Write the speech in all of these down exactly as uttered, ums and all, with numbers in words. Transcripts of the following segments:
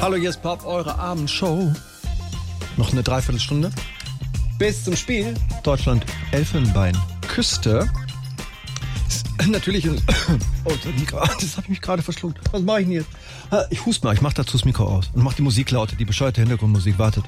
Hallo, hier ist Pop, eure Abendshow. Noch eine Dreiviertelstunde bis zum Spiel. Deutschland, Elfenbeinküste. Ist natürlich ein oh, das habe ich mich gerade verschluckt. Was mache ich denn jetzt? Ich huste mal, ich mache dazu das Mikro aus und mache die Musik lauter, die bescheuerte Hintergrundmusik. Wartet.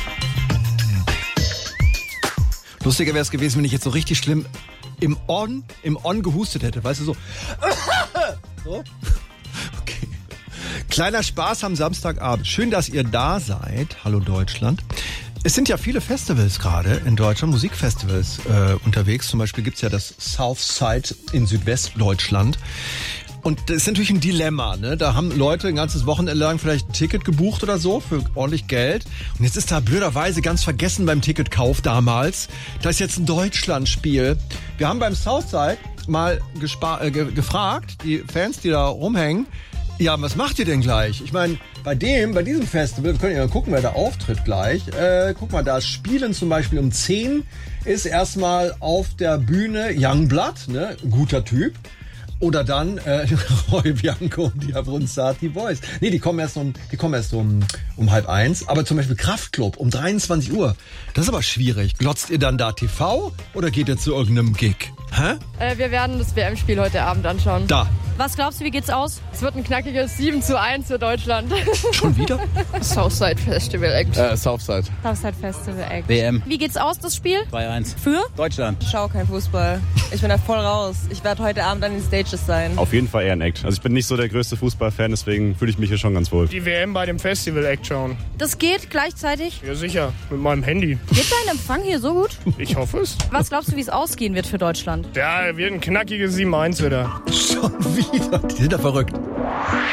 Lustiger wäre es gewesen, wenn ich jetzt so richtig schlimm im On, im On gehustet hätte. Weißt du, so. So. Okay. Kleiner Spaß am Samstagabend. Schön, dass ihr da seid. Hallo Deutschland. Es sind ja viele Festivals gerade in Deutschland, Musikfestivals äh, unterwegs. Zum Beispiel gibt's ja das Southside in Südwestdeutschland. Und das ist natürlich ein Dilemma, ne? Da haben Leute ein ganzes Wochenende lang vielleicht ein Ticket gebucht oder so für ordentlich Geld. Und jetzt ist da blöderweise ganz vergessen beim Ticketkauf damals. Da ist jetzt ein Deutschlandspiel. Wir haben beim Southside mal gespa- äh, ge- gefragt, die Fans, die da rumhängen, ja, was macht ihr denn gleich? Ich meine, bei dem, bei diesem Festival, wir können ja gucken, wer da auftritt gleich. Äh, guck mal, da spielen zum Beispiel um zehn ist erstmal auf der Bühne Youngblood, ne, guter Typ. Oder dann äh, Roy Bianco und die Abronzati Boys. Nee, die kommen erst um, die kommen erst um, um halb eins. Aber zum Beispiel Kraftklub um dreiundzwanzig Uhr. Das ist aber schwierig. Glotzt ihr dann da T V oder geht ihr zu irgendeinem Gig? Hä? Äh, wir werden das W M-Spiel heute Abend anschauen. Da. Was glaubst du, wie geht's aus? Es wird ein knackiges sieben zu eins für Deutschland. Schon wieder? Southside Festival Act. Äh, Southside. Southside Festival Act. W M. Wie geht's aus, das Spiel? zwei eins. Für? Deutschland. Ich schaue kein Fußball. Ich bin da voll raus. Ich werde heute Abend an den Stages sein. Auf jeden Fall eher ein Act. Also ich bin nicht so der größte Fußballfan, deswegen fühle ich mich hier schon ganz wohl. Die W M bei dem Festival Act schauen. Das geht gleichzeitig? Ja sicher, mit meinem Handy. Geht dein Empfang hier so gut? Ich hoffe es. Was glaubst du, wie es ausgehen wird für Deutschland? Ja, wird ein knackiges sieben eins wieder. Schon wieder. Die sind da verrückt.